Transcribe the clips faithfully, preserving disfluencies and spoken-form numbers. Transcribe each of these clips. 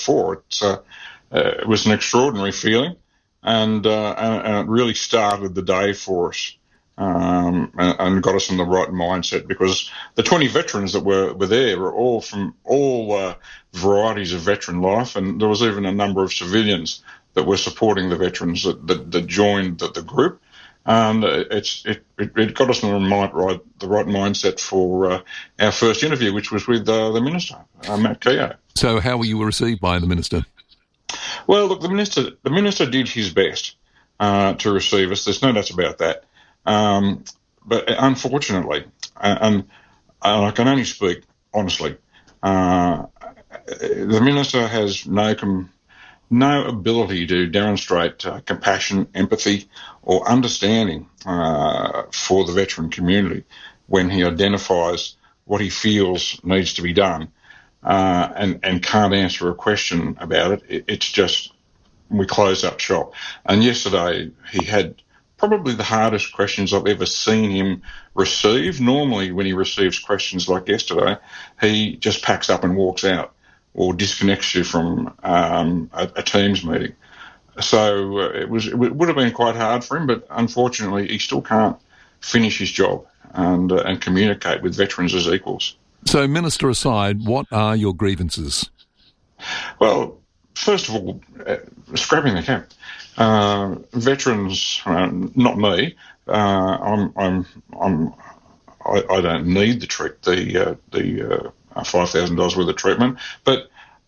for. It's, uh, uh, it was an extraordinary feeling, and, uh, and, and it really started the day for us. Um, and, and got us in the right mindset, because the twenty veterans that were, were there were all from all uh, varieties of veteran life, and there was even a number of civilians that were supporting the veterans that, that, that joined the, the group. And it's, it, it, it got us in the right, right, the right mindset for uh, our first interview, which was with uh, the Minister, uh, Matt Keogh. So how were you received by the Minister? Well, look, the Minister, the Minister did his best uh, to receive us. There's no doubt about that. Um, but unfortunately, and, and I can only speak honestly, uh, the Minister has no com- no ability to demonstrate uh, compassion, empathy, or understanding uh, for the veteran community when he identifies what he feels needs to be done, uh, and, and can't answer a question about it. it. It's just, we close up shop. And yesterday he had probably the hardest questions I've ever seen him receive. Normally, when he receives questions like yesterday, he just packs up and walks out, or disconnects you from um, a, a Teams meeting. So uh, it was it would have been quite hard for him, but unfortunately, he still can't finish his job and uh, and communicate with veterans as equals. So, Minister aside, what are your grievances? Well, first of all, uh, scrapping the cap. Uh, veterans, uh, not me. Uh, I'm, I'm, I'm, I, I don't need the treat, the uh, the uh, five thousand dollars worth of treatment, but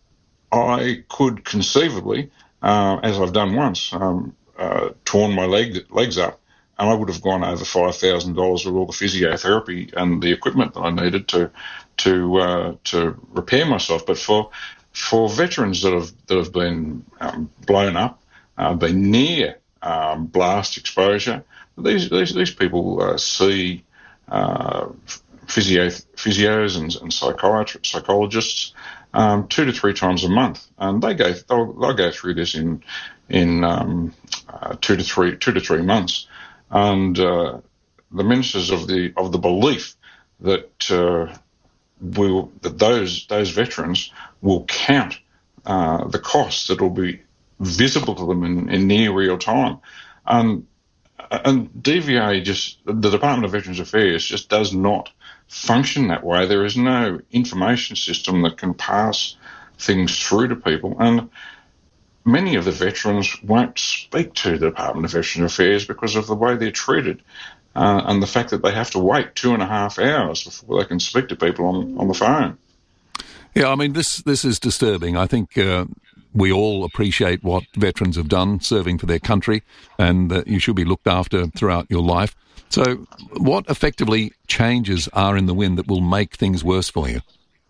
I could conceivably, uh, as I've done once, um, uh, torn my leg legs up, and I would have gone over five thousand dollars with all the physiotherapy and the equipment that I needed to to uh, to repair myself. But for for veterans that have that have been um, blown up, Uh, been near um, blast exposure, these these, these people uh, see uh, physio, physios and, and psychiatrists, psychologists um, two to three times a month, and they go they'll, they'll go through this in in um, uh, two to three two to three months, and uh, the ministers of the of the belief that uh, will that those those veterans will count uh, the costs that will be visible to them in, in near real time. Um, and D V A just, the Department of Veterans Affairs just does not function that way. There is no information system that can pass things through to people. And many of the veterans won't speak to the Department of Veterans Affairs because of the way they're treated. Uh, and the fact that they have to wait two and a half hours before they can speak to people on, on the phone. Yeah, I mean, this, this is disturbing. I think uh, we all appreciate what veterans have done serving for their country, and that you should be looked after throughout your life. So what effectively changes are in the wind that will make things worse for you?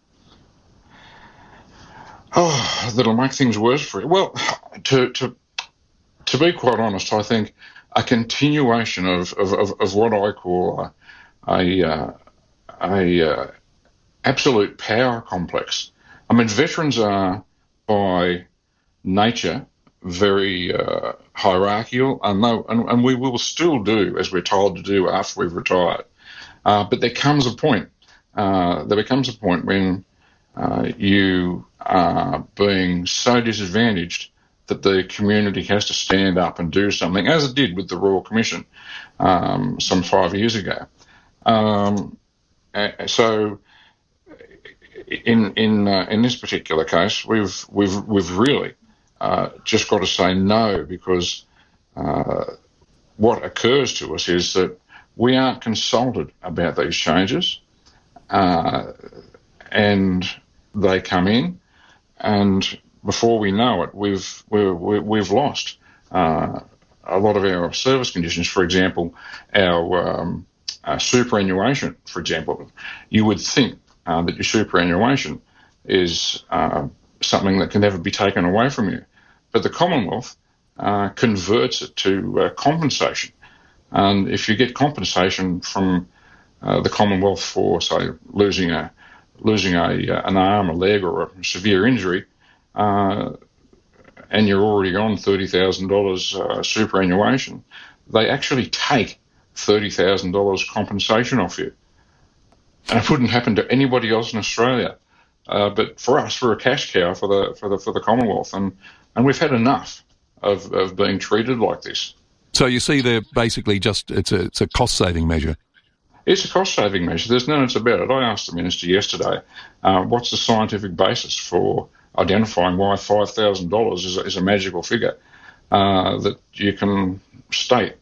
Oh, that'll make things worse for you. Well, to to to be quite honest, I think a continuation of, of, of, of what I call a, a, uh, a uh, absolute power complex. I mean, veterans are by nature very uh, hierarchical, and, no, and, and we will still do as we're told to do after we've retired. Uh, but there comes a point, uh, there becomes a point when uh, you are being so disadvantaged that the community has to stand up and do something, as it did with the Royal Commission um, some five years ago. Um, so, in in uh, in this particular case, we've we've we've really uh, just got to say no, because uh, what occurs to us is that we aren't consulted about these changes, uh, and they come in, and before we know it, we've we've, we've lost uh, a lot of our service conditions. For example, our um, uh, superannuation, for example. You would think uh, that your superannuation is uh, something that can never be taken away from you, but the Commonwealth uh, converts it to uh, compensation. And if you get compensation from uh, the Commonwealth for, say, losing a losing a an arm, a leg, or a severe injury, uh, and you're already on thirty thousand dollars uh, superannuation, they actually take thirty thousand dollars compensation off you. And it wouldn't happen to anybody else in Australia. Uh, but for us, we're a cash cow for the for the for the Commonwealth, and, and we've had enough of, of being treated like this. So you see, they're basically just it's a it's a cost saving measure. It's a cost saving measure. There's no doubt about it. I asked the minister yesterday, uh, what's the scientific basis for identifying why five thousand dollars is, is a magical figure uh, that you can state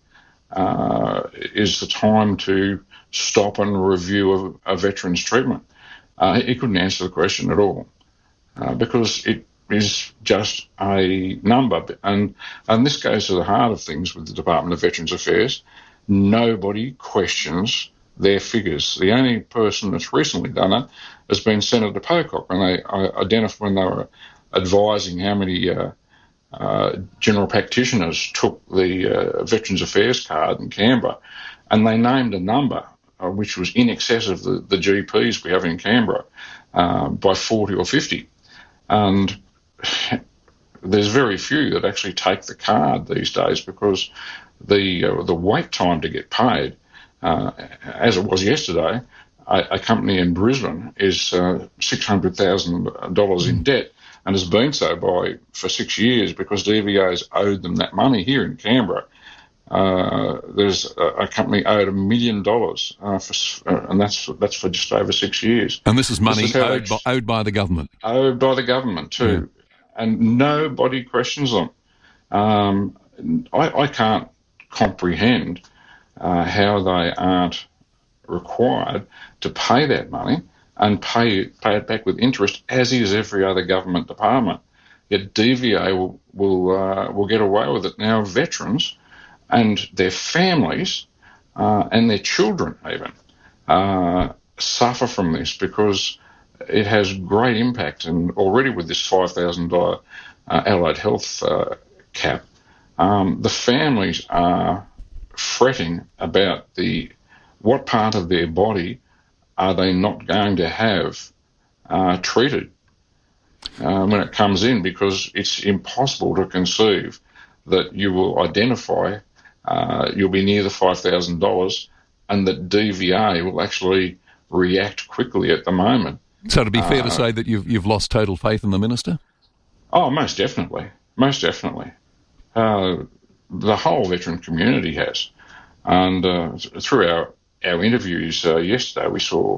uh, is the time to stop and review a, a veteran's treatment. Uh, he couldn't answer the question at all uh, because it is just a number. And, and this goes to the heart of things with the Department of Veterans Affairs. Nobody questions their figures. The only person that's recently done it has been Senator Pocock, and they identified when they were advising how many uh, uh, general practitioners took the uh, Veterans Affairs card in Canberra, and they named a number uh, which was in excess of the, the G Ps we have in Canberra uh, by forty or fifty. And there's very few that actually take the card these days because the uh, the wait time to get paid, uh, as it was yesterday, a, a company in Brisbane is uh, six hundred thousand dollars in debt and has been so by for six years because D V A's owed them that money here in Canberra. Uh, there's a, a company owed a million dollars, uh, for, uh, and that's that's for just over six years. And this is money this is owed, by, owed by the government. Owed by the government too, yeah. And nobody questions them. Um, I, I can't comprehend uh, how they aren't required to pay that money and pay pay it back with interest, as is every other government department. Yet D V A will will uh, will get away with it now. Veterans and their families uh, and their children even uh, suffer from this because it has great impact. And already with this five thousand dollars uh, allied health uh, cap, um, the families are fretting about the what part of their body are they not going to have uh, treated uh, when it comes in, because it's impossible to conceive that you will identify Uh, you'll be near the five thousand dollars and that D V A will actually react quickly at the moment. So to be fair uh, to say that you've you've lost total faith in the minister? Oh, most definitely. Most definitely. Uh, the whole veteran community has. And uh, through our, our interviews uh, yesterday, we saw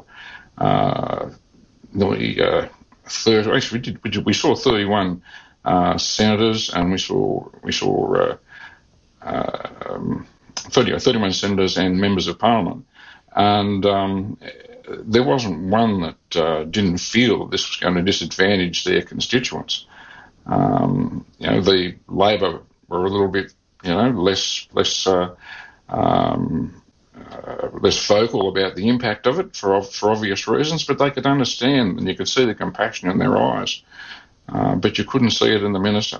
uh, the uh, third, actually we, did, we, did, we saw thirty-one uh, senators, and we saw we saw uh, Uh, um, thirty, thirty-one senators and members of parliament, and um, there wasn't one that uh, didn't feel this was going to disadvantage their constituents. Um, you know, the Labor were a little bit, you know, less less uh, um, uh, less vocal about the impact of it for for obvious reasons, but they could understand, and you could see the compassion in their eyes, uh, but you couldn't see it in the minister.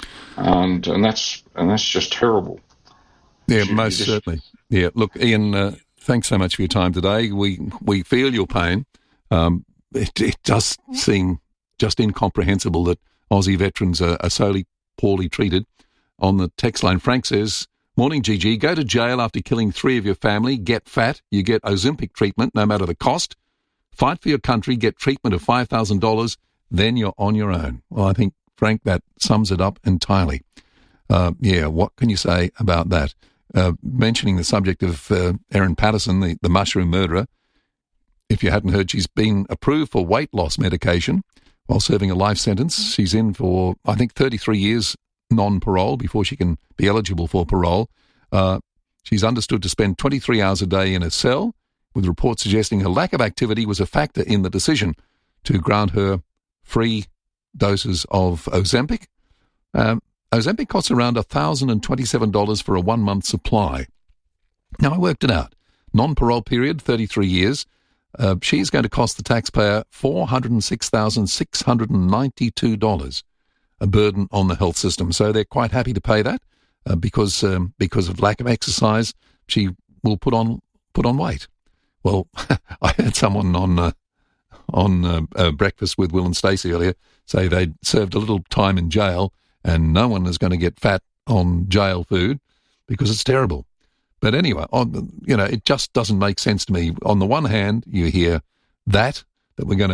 And and that's and that's just terrible. Yeah, you, most you just... certainly. Yeah, look, Ian, uh, thanks so much for your time today. We we feel your pain. Um, it, it does seem just incomprehensible that Aussie veterans are, are so poorly treated. On the text line, Frank says, "Morning, G G. Go to jail after killing three of your family. Get fat. You get Ozempic treatment, no matter the cost. Fight for your country. Get treatment of five thousand dollars. Then you're on your own." Well, I think, Frank, that sums it up entirely. Uh, yeah, what can you say about that? Uh, mentioning the subject of uh, Erin Patterson, the, the mushroom murderer, if you hadn't heard, she's been approved for weight loss medication while serving a life sentence. She's in for, I think, thirty-three years non-parole before she can be eligible for parole. Uh, she's understood to spend twenty-three hours a day in a cell, with reports suggesting her lack of activity was a factor in the decision to grant her free doses of Ozempic. Um, Ozempic costs around one thousand twenty-seven dollars for a one-month supply. Now, I worked it out. Non-parole period, thirty-three years. Uh, she's going to cost the taxpayer four hundred six thousand six hundred ninety-two dollars, a burden on the health system. So they're quite happy to pay that uh, because um, because of lack of exercise. She will put on put on weight. Well, I had someone on uh, on uh, uh, Breakfast with Will and Stacey earlier say they'd served a little time in jail and no one is going to get fat on jail food because it's terrible. But anyway, on, you know, it just doesn't make sense to me. On the one hand, you hear that, that we're going to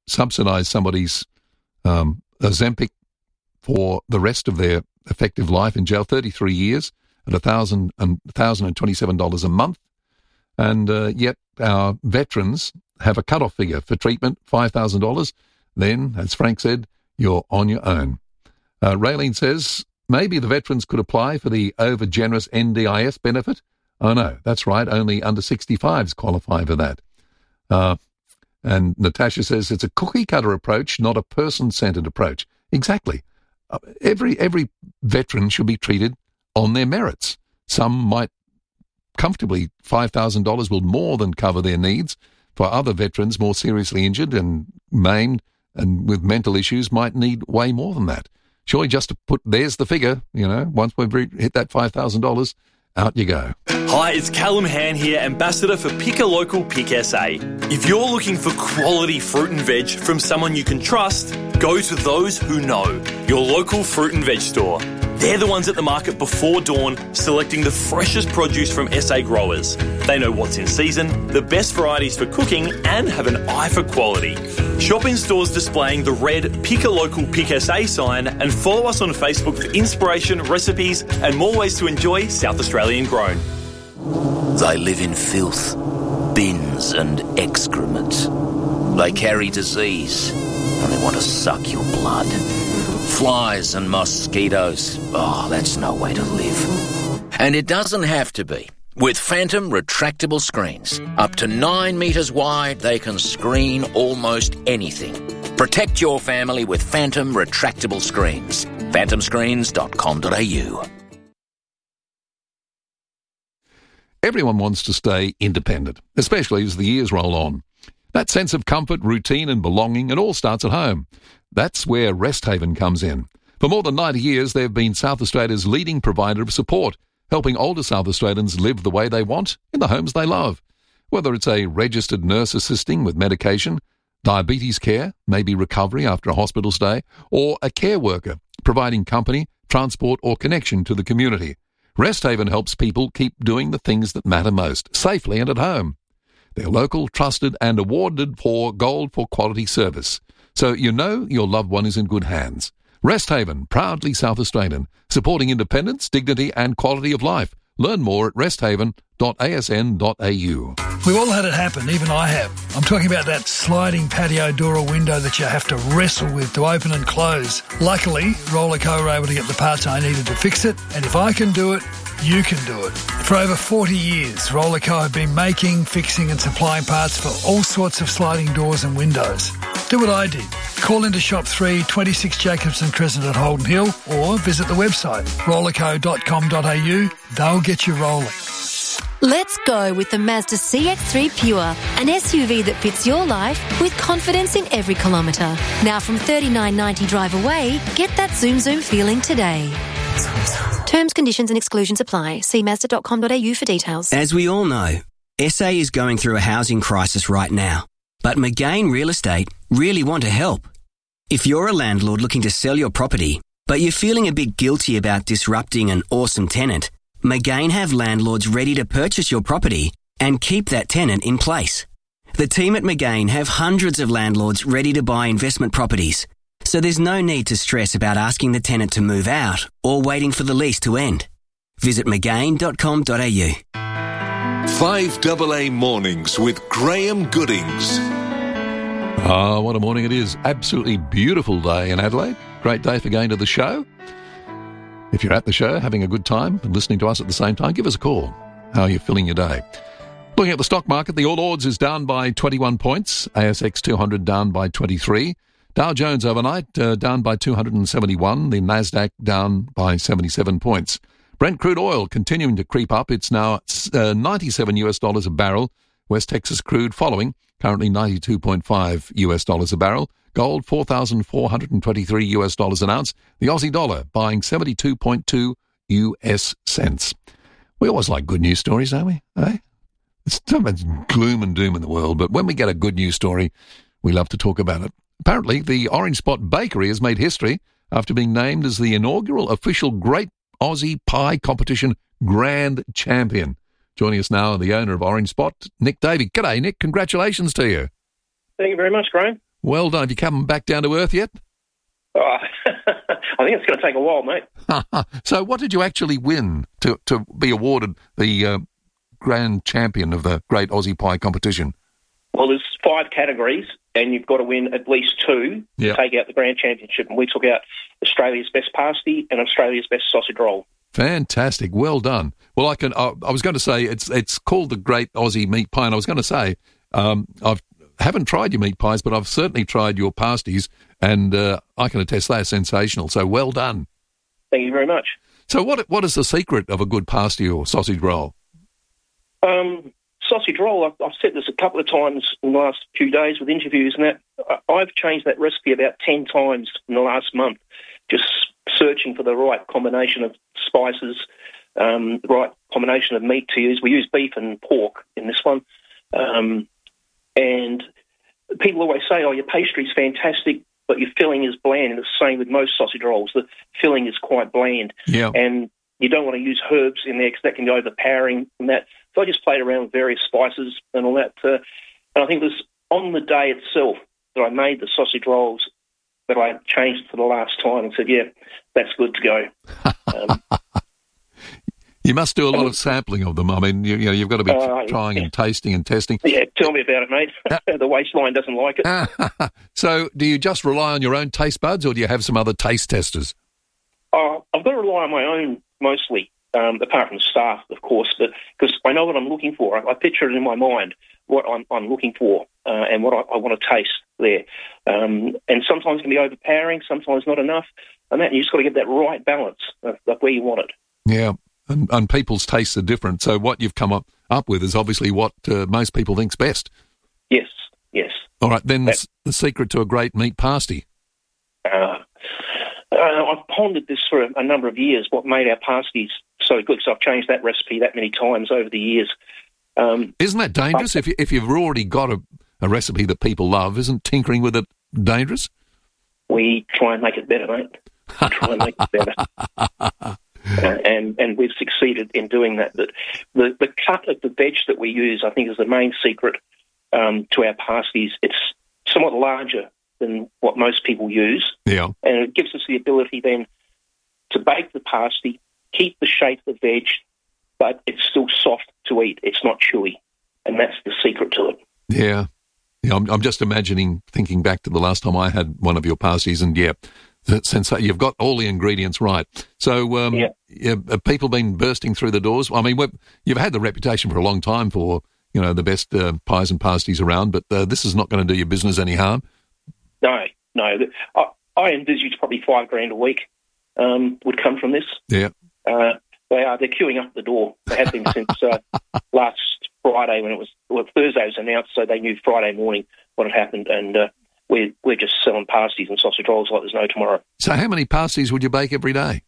subsidise somebody's um, Ozempic for the rest of their effective life in jail, thirty-three years at one thousand dollars and one thousand twenty-seven dollars a month. And uh, yet our veterans have a cut-off figure for treatment, five thousand dollars. Then, as Frank said, you're on your own. Uh, Raylene says, maybe the veterans could apply for the over-generous N D I S benefit. Oh, no, that's right, only under sixty-fives qualify for that. Uh, and Natasha says it's a cookie-cutter approach, not a person-centred approach. Exactly. Uh, every every veteran should be treated on their merits. Some might comfortably, five thousand dollars will more than cover their needs. For other veterans more seriously injured and maimed and with mental issues might need way more than that. Surely just to put, there's the figure, you know, once we've hit that five thousand dollars, out you go. Hi, it's Callum Han here, Ambassador for Pick a Local Pick S A. If you're looking for quality fruit and veg from someone you can trust, go to Those Who Know, your local fruit and veg store. They're the ones at the market before dawn, selecting the freshest produce from S A growers. They know what's in season, the best varieties for cooking, and have an eye for quality. Shop in stores displaying the red Pick a Local Pick S A sign and follow us on Facebook for inspiration, recipes, and more ways to enjoy South Australian grown. They live in filth, bins and excrement. They carry disease and they want to suck your blood. Flies and mosquitoes. Oh, that's no way to live. And it doesn't have to be. With Phantom retractable screens, up to nine metres wide, they can screen almost anything. Protect your family with Phantom retractable screens. phantom screens dot com dot a u. Everyone wants to stay independent, especially as the years roll on. That sense of comfort, routine and belonging, it all starts at home. That's where Resthaven comes in. For more than ninety years, they've been South Australia's leading provider of support, helping older South Australians live the way they want in the homes they love. Whether it's a registered nurse assisting with medication, diabetes care, maybe recovery after a hospital stay, or a care worker providing company, transport or connection to the community. Resthaven helps people keep doing the things that matter most, safely and at home. They're local, trusted and awarded for Gold for Quality Service. So you know your loved one is in good hands. Resthaven, proudly South Australian, supporting independence, dignity and quality of life. Learn more at resthaven dot a s n dot a u. We've all had it happen, even I have. I'm talking about that sliding patio door or window that you have to wrestle with to open and close. Luckily, Rollerco were able to get the parts I needed to fix it, and if I can do it, you can do it. For over forty years, Rollerco have been making, fixing and supplying parts for all sorts of sliding doors and windows. Do what I did. Call into Shop three, twenty-six Jacobson Crescent at Holden Hill, or visit the website rollerco dot com dot a u. They'll get you rolling. Let's go with the Mazda C X three Pure, an S U V that fits your life with confidence in every kilometre. Now from thirty-nine ninety drive away, get that zoom zoom feeling today. Terms, conditions and exclusions apply. See mazda dot com dot a u for details. As we all know, S A is going through a housing crisis right now. But Magain Real Estate really want to help. If you're a landlord looking to sell your property, but you're feeling a bit guilty about disrupting an awesome tenant, Magain have landlords ready to purchase your property and keep that tenant in place. The team at Magain have hundreds of landlords ready to buy investment properties, so there's no need to stress about asking the tenant to move out or waiting for the lease to end. Visit magain dot com dot a u. five A A Mornings with Graham Goodings. Ah, what a morning it is. Absolutely beautiful day in Adelaide. Great day for going to the show. If you're at the show, having a good time and listening to us at the same time, give us a call. How are you feeling your day? Looking at the stock market, the All Ords is down by twenty-one points. A S X two hundred down by twenty-three. Dow Jones overnight uh, down by two hundred seventy-one. The Nasdaq down by seventy-seven points. Brent crude oil continuing to creep up. It's now uh, ninety-seven US dollars a barrel. West Texas crude following, currently ninety-two point five US dollars a barrel. Gold, four thousand four hundred twenty-three US dollars an ounce. The Aussie dollar buying seventy-two point two U S cents. We always like good news stories, don't we? Eh? It's so much gloom and doom in the world, but when we get a good news story, we love to talk about it. Apparently, the Orange Spot Bakery has made history after being named as the inaugural official Great Aussie Pie Competition Grand Champion. Joining us now, the owner of Orange Spot, Nick Davey. G'day, Nick. Congratulations to you. Thank you very much, Graham. Well done. Have you come back down to earth yet? Uh, I think it's going to take a while, mate. So what did you actually win to, to be awarded the uh, grand champion of the Great Aussie Pie competition? Well, there's five categories, and you've got to win at least two Yep. to take out the grand championship. And we took out Australia's best pasty and Australia's best sausage roll. Fantastic. Well done. Well, I can. I, I was going to say it's it's called the Great Aussie Meat Pie, and I was going to say um, I've haven't tried your meat pies, but I've certainly tried your pasties, and uh, I can attest they're sensational. So well done. Thank you very much. So what what is the secret of a good pasty or sausage roll? Um, sausage roll, I've, I've said this a couple of times in the last few days with interviews and that. I- I've changed that recipe about ten times in the last month, just searching for the right combination of spices, um, the right combination of meat to use. We use beef and pork in this one. Um, and people always say, oh, your pastry's fantastic, but your filling is bland. And it's the same with most sausage rolls. The filling is quite bland. Yeah. And you don't want to use herbs in there because that can be overpowering and that. So I just played around with various spices and all that. Uh, and I think it was on the day itself that I made the sausage rolls that I changed it for the last time and said, yeah, that's good to go. Um, You must do a lot of sampling of them. I mean, you, you know, you've got to be Uh, trying and tasting and testing. yeah, tell me about it, mate. The waistline doesn't like it. So do you just rely on your own taste buds, or do you have some other taste testers? Uh, I've got to rely on my own mostly, um, apart from staff, of course, but because I know what I'm looking for. I, I picture it in my mind, what I'm, I'm looking for uh, and what I, I want to taste there. Um, and sometimes it can be overpowering, sometimes not enough. And that you just got to get that right balance of, of where you want it. Yeah, and, and people's tastes are different. So what you've come up, up with is obviously what uh, most people think's best. Yes, yes. All right, then That- s- the secret to a great meat pasty. Uh, uh, I've pondered this for a, a number of years, what made our pasties so good, so I've changed that recipe that many times over the years. Um, Isn't that dangerous? If, you, if you've already got a, a recipe that people love, isn't tinkering with it dangerous? we try and make it better, mate. We try and make it better. Uh, and and we've succeeded in doing that. But the, the cut of the veg that we use, I think, is the main secret um, to our pasties. It's somewhat larger than what most people use, Yeah. and it gives us the ability then to bake the pasty, keep the shape of the veg, but it's still soft to eat. It's not chewy, and that's the secret to it. Yeah. Yeah, I'm, I'm just imagining, thinking back to the last time I had one of your pasties, and yeah, that sense you've got all the ingredients right. So, um, Yeah. yeah, have people been bursting through the doors? I mean, we've, you've had the reputation for a long time for, you know, the best uh, pies and pasties around, but uh, this is not going to do your business any harm. No, no. I, I envisage probably five grand a week um, would come from this. Yeah. Uh, they are. They're queuing up the door. They have been since uh, last Friday when it was, well, Thursday was announced, so they knew Friday morning what had happened, and uh, we're, we're just selling pasties and sausage rolls like there's no tomorrow. So how many pasties would you bake every day?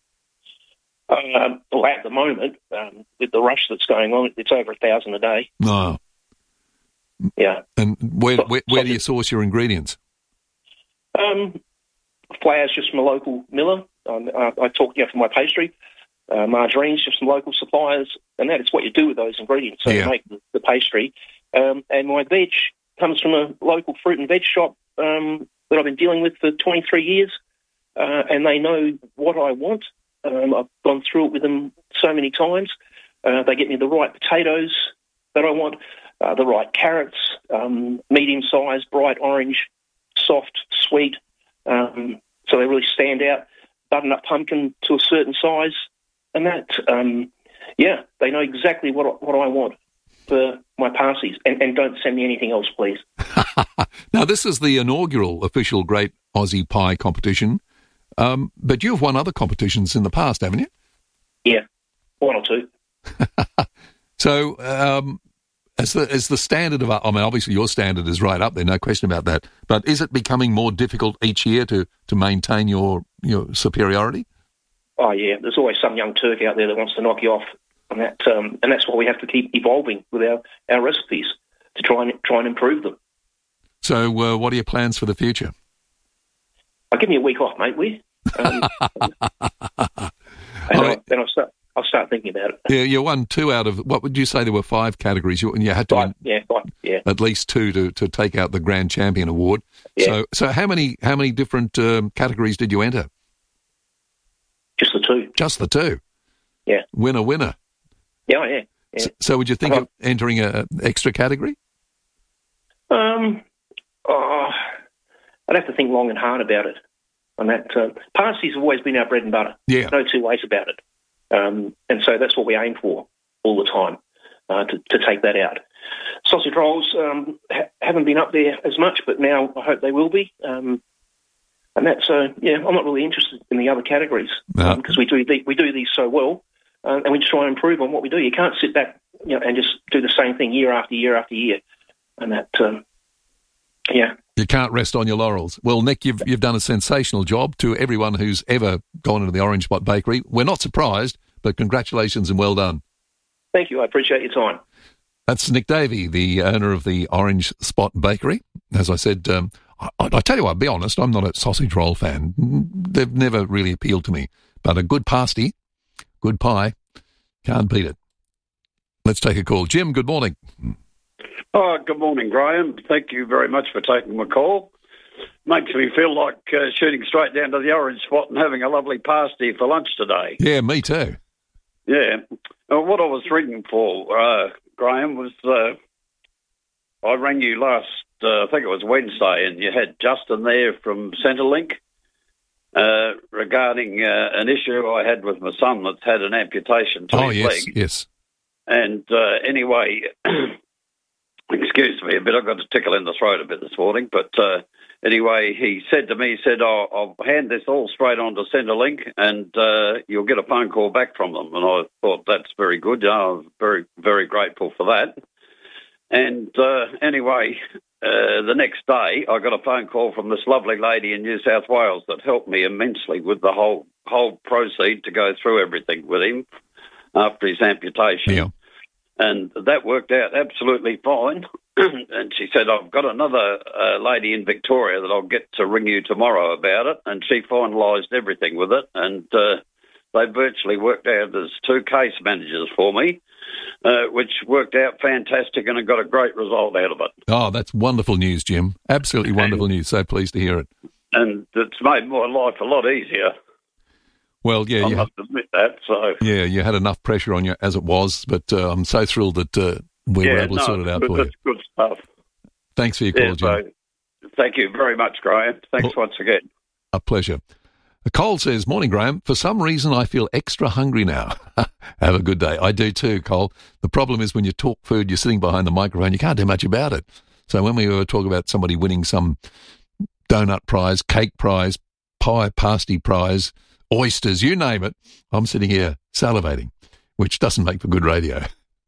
Um, well, at the moment, um, with the rush that's going on, it's over a thousand a day. No. Yeah. And where, So- where, where do you source your ingredients? Um, flour's just from a local miller. Um, I, I talk, you know, for my pastry. Uh, margarine's just from local suppliers, and that is what you do with those ingredients. So Yeah. you make the, the pastry. Um, and my veg comes from a local fruit and veg shop um, that I've been dealing with for twenty-three years, uh, and they know what I want. Um, I've gone through it with them so many times. Uh, they get me the right potatoes that I want, uh, the right carrots, um, medium-sized, bright orange, soft, sweet, um, so they really stand out. Butternut pumpkin to a certain size, and that, um, yeah, they know exactly what I, what I want for my pasties, and, and don't send me anything else, please. Now, this is the inaugural official Great Aussie Pie competition, um, but you've won other competitions in the past, haven't you? Yeah, one or two. So, um, as the as the standard of, I mean, obviously your standard is right up there, no question about that. But is it becoming more difficult each year to, to maintain your your superiority? Oh, yeah, there's always some young Turk out there that wants to knock you off, and that um, and that's why we have to keep evolving with our, our recipes to try and try and improve them. So, uh, what are your plans for the future? I'll give me a week off, mate, will you? Um, and right. I'll, then I'll start, I'll start thinking about it. Yeah, you won two out of, what would you say there were five categories, you, and you had to Right, win yeah, right, yeah. at least two to, to take out the Grand Champion Award. Yeah. So, so how many how many different um, categories did you enter? Just the two. Just the two. Yeah. Winner, winner. Yeah, yeah. yeah. So, so would you think uh, of entering a extra category? Um, oh, I'd have to think long and hard about it. On that, uh, pasties have always been our bread and butter. Yeah. No two ways about it. Um, and so that's what we aim for all the time, uh, to, to take that out. Sausage rolls um, ha- haven't been up there as much, but now I hope they will be. Um, and that's, uh, yeah, I'm not really interested in the other categories No. because um, we do the, we do these so well, uh, and we just try and improve on what we do. You can't sit back, you know, and just do the same thing year after year after year. And that, um, yeah. You can't rest on your laurels. Well, Nick, you've you've done a sensational job. To everyone who's ever gone into the Orange Spot Bakery, we're not surprised, but congratulations and well done. Thank you. I appreciate your time. That's Nick Davey, the owner of the Orange Spot Bakery. As I said, um, I, I tell you what, I'll be honest, I'm not a sausage roll fan. They've never really appealed to me. But a good pasty, good pie, can't beat it. Let's take a call. Jim, good morning. Oh, good morning, Graham. Thank you very much for taking my call. Makes me feel like uh, shooting straight down to the Orange Spot and having a lovely pasty for lunch today. Yeah, me too. Yeah. Uh, what I was ringing for, uh, Graham, was uh, I rang you last, uh, I think it was Wednesday, and you had Justin there from Centrelink uh, regarding uh, an issue I had with my son that's had an amputation to Oh, his yes, leg. yes. And uh, anyway... Excuse me a bit, I've got a tickle in the throat a bit this morning, but uh, anyway, he said to me, he said, oh, I'll hand this all straight on to Centrelink and uh, you'll get a phone call back from them. And I thought, that's very good. I'm very, very grateful for that. And uh, anyway, uh, the next day, I got a phone call from this lovely lady in New South Wales that helped me immensely with the whole whole proceed to go through everything with him after his amputation. Yeah. And that worked out absolutely fine. And she said, I've got another uh, lady in Victoria that I'll get to ring you tomorrow about it. And she finalised everything with it. And uh, they virtually worked out as two case managers for me, uh, which worked out fantastic, and I got a great result out of it. Oh, that's wonderful news, Jim. Absolutely wonderful news. So pleased to hear it. And it's made my life a lot easier. Well, yeah, I you must admit that. So yeah, you had enough pressure on you as it was, but uh, I'm so thrilled that uh, we yeah, were able no, to sort it out good, for you. that's good stuff. Thanks for your call, Yeah, Jim. so, thank you very much, Graham. Thanks Well- once again. A pleasure. Cole says, morning, Graham. For some reason, I feel extra hungry now. Have a good day. I do too, Cole. The problem is when you talk food, you're sitting behind the microphone, you can't do much about it. So when we were talking about somebody winning some donut prize, cake prize, pie, pasty prize, oysters, you name it, I'm sitting here salivating, which doesn't make for good radio.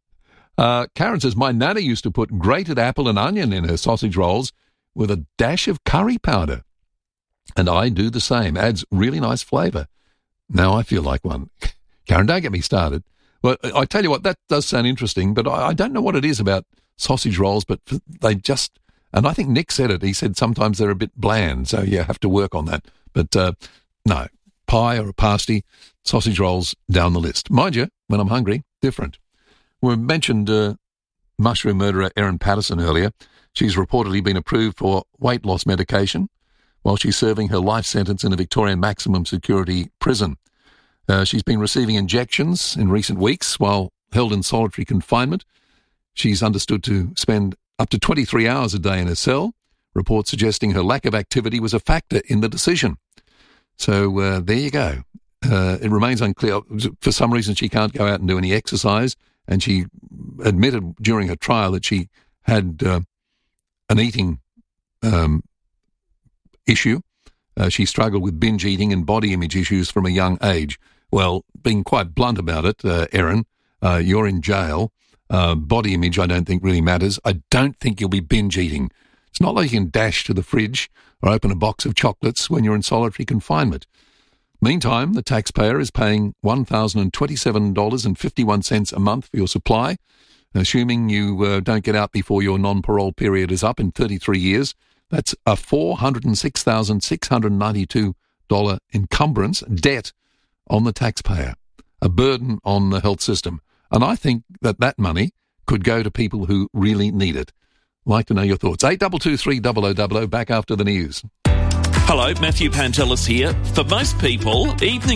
Uh, Karen says, my nana used to put grated apple and onion in her sausage rolls with a dash of curry powder. And I do the same. Adds really nice flavour. Now I feel like one. Karen, don't get me started. Well, I tell you what, that does sound interesting, but I, I don't know what it is about sausage rolls, but they just, and I think Nick said it, he said sometimes they're a bit bland, so you have to work on that. But uh, no, pie or a pasty, sausage rolls down the list. Mind you, when I'm hungry, different. We mentioned uh, mushroom murderer Erin Patterson earlier. She's reportedly been approved for weight loss medication while she's serving her life sentence in a Victorian maximum security prison. Uh, she's been receiving injections in recent weeks while held in solitary confinement. She's understood to spend up to twenty-three hours a day in her cell, reports suggesting her lack of activity was a factor in the decision. So uh, there you go. Uh, it remains unclear. For some reason, she can't go out and do any exercise, and she admitted during her trial that she had uh, an eating um issue. Uh, she struggled with binge eating and body image issues from a young age. Well, being quite blunt about it, uh, Erin, uh, you're in jail. Uh, body image, I don't think really matters. I don't think you'll be binge eating. It's not like you can dash to the fridge or open a box of chocolates when you're in solitary confinement. Meantime, the taxpayer is paying one thousand twenty-seven dollars and fifty-one cents a month for your supply, assuming you uh, don't get out before your non-parole period is up in thirty-three years. That's a four hundred six thousand six hundred ninety-two dollars encumbrance debt on the taxpayer, a burden on the health system. And I think that that money could go to people who really need it. Like to know your thoughts. eight two two three zero zero zero zero, back after the news. Hello, Matthew Pantelis here. For most people, evening